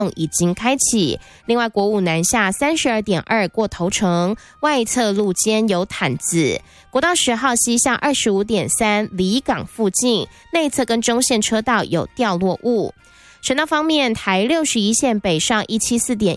已经开启。另外，国五南下 32.2 过头城，外侧路肩有毯子。国道10号西向 25.3 离港附近，内侧跟中线车道有掉落物。省道方面，台61线北上174.1